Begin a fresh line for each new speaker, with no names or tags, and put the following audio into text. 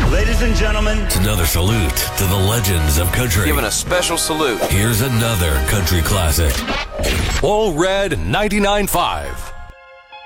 Ladies and gentlemen,
it's another salute to the legends of country.
Giving a special salute.
Here's another country classic.
All Red 99.5.